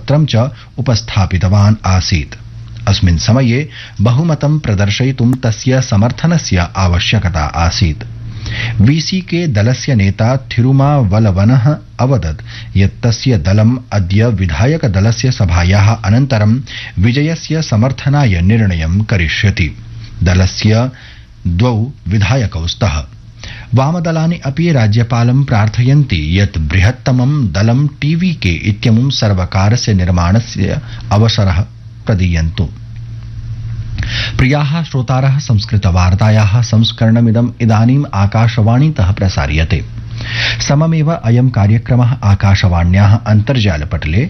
पत्रं च उपस्थापितवान् आसीत्। अस्मिन् समये बहुमतं प्रदर्शयितुं तस्य समर्थनस्य आवश्यकता आसीत्। वीसीके दलस्य नेता थिरुमावलवनः अवदत् यत् तस्य दलम् अद्य विधायक दलस्य सभायाः अनन्तरं विजयस्य समर्थनाय निर्णयं करिष्यति। दलस्य द्वौ विधायकौ स्तः। वामदलानि अपि राज्यपालं प्रार्थयन्ति यत् बृहत्तमं दलं टीवीके इत्यमुं सर्वकारस्य निर्माणस्य अवसरः प्रदीयन्तु। प्रियाः श्रोतारः, संस्कृतवार्तायाः संस्करणमिदम् इदानीम् आकाशवाणीतः प्रसार्यते। सममेव अयं कार्यक्रमः आकाशवाण्याः अन्तर्जालपटले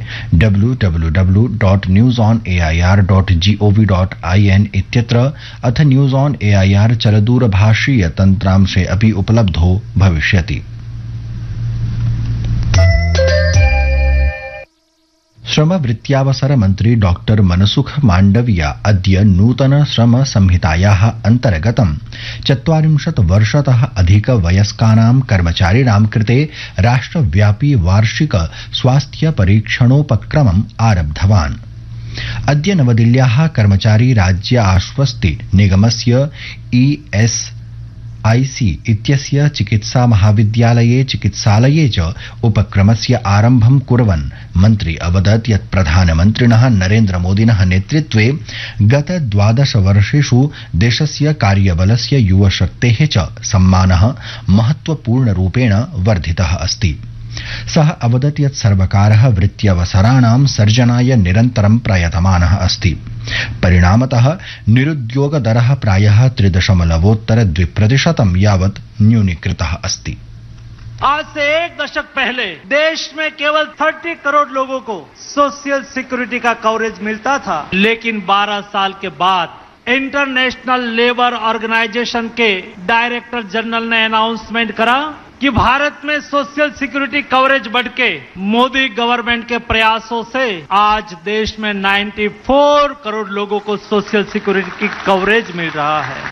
www.newsonair.gov.in इत्यत्र अथ न्यूज़ ऑन एआईआर चलदूरभाषीय तन्त्रांशे अपि उपलब्धो भविष्यति। श्रम वृत्त्यावसर मंत्री डॉक्टर मनसुख मांडविया अद्य नूतन श्रम संहितायाः अन्तर्गतं 40 वर्षतः अधिक वयस्कानां कर्मचारिणां कृते राष्ट्रव्यापी वार्षिक स्वास्थ्य परीक्षणोपक्रमम् आरब्धवान्। अद्य नवदिल्ल्याः कर्मचारी राज्य आश्वस्ति निगमस्य ESIC इत्यस्य चिकित्सा महाविद्यालये चिकित्सालये च उपक्रमस्य आरम्भं कुर्वन् मन्त्री अवदत् यत् प्रधानमन्त्रिणः नरेन्द्र मोदिनः नेतृत्वे गत 12 वर्षेषु देशस्य कार्यबलस्य युवशक्तेः च सम्मानः महत्वपूर्णरूपेण वर्धितः अस्ति। सः अवदत् यत् सर्वकारः वृत्त्यवसराणां सर्जनाय निरन्तरं प्रयतमानः अस्ति। परिणामतः निरुद्योगदरः प्रायः 3.2% यावत् न्यूनीकृतः अस्ति। आज से एक दशक पहले देश में केवल 30 करोड़ लोगों को सोशल सिक्योरिटी का कवरेज मिलता था, लेकिन 12 साल के बाद इंटरनेशनल लेबर ऑर्गेनाइजेशन के डायरेक्टर जनरल ने अनाउंसमेंट करा कि भारत में सोशल सिक्योरिटी कवरेज बढ़ के मोदी गवर्नमेंट के प्रयासों से आज देश में 94 करोड़ लोगों को सोशल सिक्योरिटी की कवरेज मिल रहा है।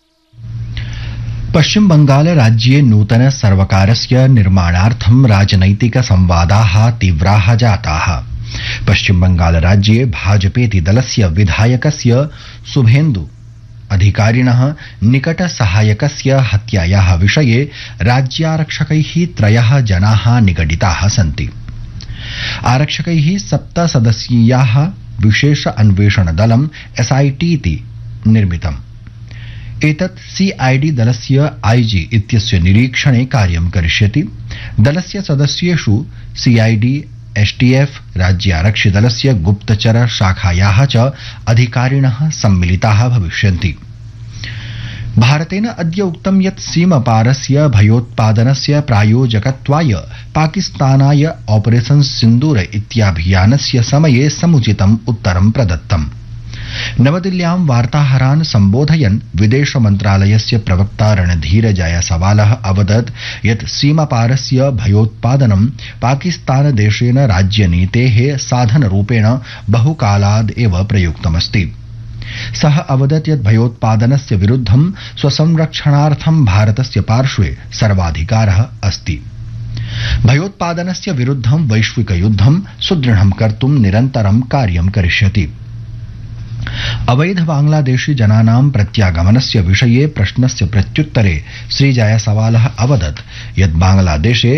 पश्चिम बंगाल राज्ये नूतन सर्वकारस्य निर्माणार्थं राजनैतिक संवादाः तीव्राः जाताः। पश्चिम बंगाल राज्ये भाजपेति दलस्य विधायकस्य शुभेन्दु अधिकारिणः निकट सहायकस्य हत्यायाः विषये राज्यारक्षकैः 3 जनाः निगडिताः सन्ति। आरक्षकैः 7 सदस्यीयाः विशेष अन्वेषण दलं SIT इति निर्मितम्। एतत् CID दलस्य IG इत्यस्य निरीक्षणे कार्यं करिष्यति। दलस्य सदस्येषु CID STF राज्यारक्षिदलस्य गुप्तचर शाखायाः च अधिकारिणः सम्मिलिताः भविष्यन्ति। भारतेन अद्य उक्तं यत् सीमापारस्य भयोत्पादनस्य प्रायोजकत्वाय पाकिस्तानाय ऑपरेशन सिन्दूर इत्याभियानस्य समये समुचितम् उत्तरं प्रदत्तम्। नवदिल्ल्यां वार्ताहरान् सम्बोधयन् विदेश मन्त्रालयस्य प्रवक्ता रणधीर जायसवालः अवदत् यत् सीमापारस्य भयोत्पादनं पाकिस्तान देशेन राज्यनीतेः साधनरूपेण बहुकालाद् एव प्रयुक्तमस्ति। सः अवदत् यत् भयोत्पादनस्य विरुद्धं स्वसंरक्षणार्थं भारतस्य पार्श्वे सर्वाधिकारः अस्ति। भयोत्पादनस्य विरुद्धं वैश्विकयुद्धं सुदृढं कर्तुं निरन्तरं कार्यं करिष्यति। अवैध बांग्लादेशी जनानां प्रत्यागमनस्य विषये प्रश्नस्य प्रत्युत्तरे श्री जायसवालः अवदत् यत् बांग्लादेशे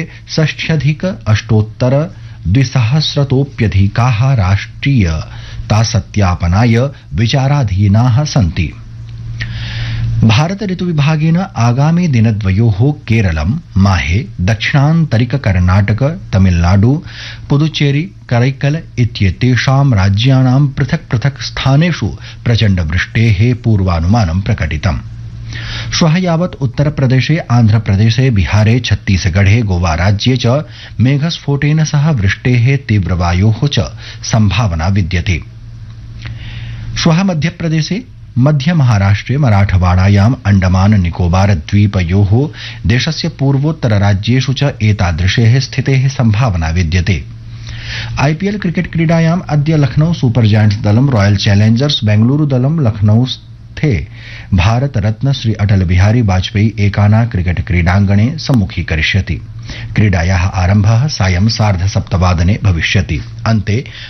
68,200 राष्ट्रियतासत्यापनाय विचाराधीनाः सन्ति। भारत ऋतुविभागेन आगामी दिनद्वयोः केरलं, माहे, दक्षिणान्तरिक कर्णाटक, तमिलनाडु, पुदुचेरी, करैकल इत्येतेषां राज्यानां पृथक् पृथक् स्थानेषु प्रचण्डवृष्टेः पूर्वानुमानं प्रकटितम्। श्वः यावत् उत्तरप्रदेशे, आन्ध्रप्रदेशे, बिहारे, छत्तीसगढ़े, गोवा राज्ये च मेघस्फोटेन सह वृष्टेः तीव्रवायोः च संभावना विद्यते। श्वः मध्यप्रदेशे, मध्य महाराष्ट्रे, मराठवाड़ायाम्, अंडमान निकोबार द्वीपयोः देशस्य पूर्वोत्तर राज्येषु च एतादृशेः स्थितेः संभावना विद्यते। IPL क्रिकेट क्रीडायाम् अद्य लखनऊ सुपर जायंट्स दलं रॉयल चैलेंजर्स बेंगलुरु दलं लखनऊ स्थे भारत रत्न श्री अटल बिहारी वाजपेयी एकाना क्रिकेट क्रीडाङ्गणे सम्मुखीकरिष्यति। क्रीडायाः आरम्भः सायं 7:30 भविष्यति। अन्ते